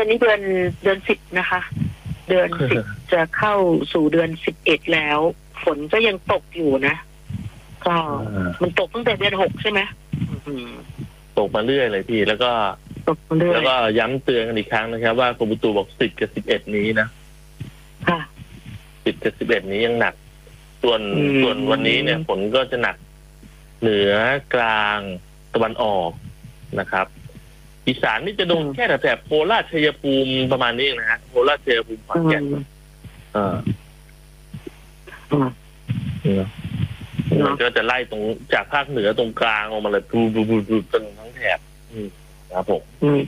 อนนี้เดือน10นะคะเดือน10จะเข้าสู่เดือน11แล้วฝนก็ยังตกอยู่นะก็มันตกตั้งแต่เดือน6ใช่ไหมตกมาเรื่อยเลยพี่แล้วก็ย้ำเตือนกันอีกครั้งนะครับว่ากรมอุตุบอก10 กับ 11นี้นะค่ะ 10 กับ 11นี้ยังหนักส่วนวันนี้เนี่ยฝนก็จะหนักเหนือกลางตะวันออกนะครับอีสานนี่จะโดนแค่แถบโคราชชัยภูมิประมาณนี้เองนะฮะโคราชชัยภูมิขอนแก่นมันก็จะไล่ตรงจากภาคเหนือตรงกลางออกมาเลยดูจนทั้งแถบครับผม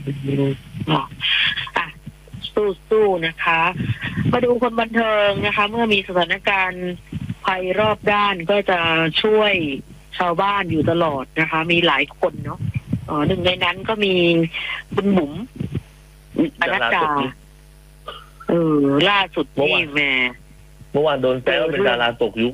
สู้นะคะมาดูคนบันเทิงนะคะเมื่อมีสถานการณ์ภัยรอบด้านก็จะช่วยชาวบ้านอยู่ตลอดนะคะมีหลายคนเนาะหนึ่งในนั้นก็มีคุณบุ๋มปนัดดาล่าสุดนี่แม่เมื่อวานโดนแซวเป็นดาราตกยุค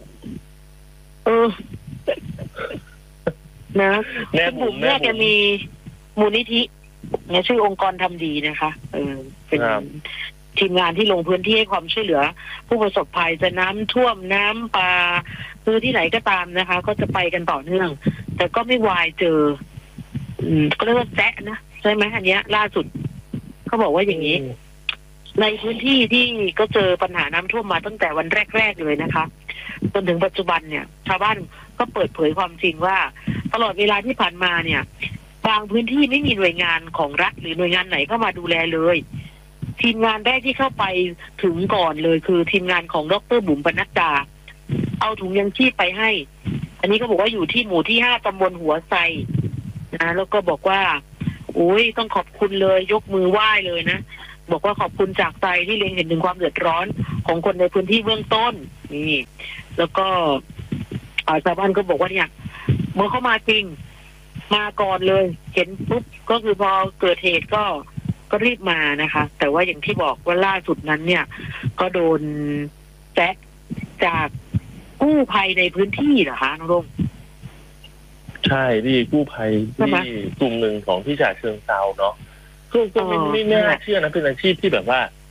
นะแม่บุ๋มเนี่ยแกมีมูลนิธิเนี่ยชื่อองค์กรทำดีนะคะเป็นทีมงานที่ลงพื้นที่ให้ความช่วยเหลือผู้ประสบภัยจะน้ำท่วมน้ำป่าคือที่ไหนก็ตามนะคะก็จะไปกันต่อเนื่องแต่ก็ไม่วายเจอก็เรียกว่าแซะนะใช่ไหมอันเนี้ยล่าสุดเขาบอกว่าอย่างนี้ในพื้นที่ที่ก็เจอปัญหาน้ำท่วมมาตั้งแต่วันแรกๆเลยนะคะจนถึงปัจจุบันเนี่ยชาวบ้านก็เปิดเผยความจริงว่าตลอดเวลาที่ผ่านมาเนี่ยบางพื้นที่ไม่มีหน่วยงานของรัฐหรือหน่วยงานไหนเข้ามาดูแลเลยทีมงานแรกที่เข้าไปถึงก่อนเลยคือทีมงานของดร.บุ๋มปนัดดาเอาถุงยังชีพไปให้อันนี้ก็บอกว่าอยู่ที่หมู่ที่5ตำบลหัวไซนะแล้วก็บอกว่าโอ้ยต้องขอบคุณเลยยกมือไหว้เลยนะบอกว่าขอบคุณจากใจที่เล็งเห็นถึงความเดือดร้อนของคนในพื้นที่เบื้องต้นนี่แล้วก็ชาวบ้านก็บอกว่าเนี่ยเมื่อเข้ามาจริงมาก่อนเลยเห็นปุ๊บก็คือพอเกิดเหตุก็รีบมานะคะแต่ว่าอย่างที่บอกว่าล่าสุดนั้นเนี่ยก็โดนแซะจากกู้ภัยในพื้นที่เหรอคะน้องรงใช่ที่กู้ภัยที่กลุ่มหนึ่งของที่ฉะเชิงเทราเนาะก็ไม่น่าเชื่อนะเป็นอาชีพที่แบบว่า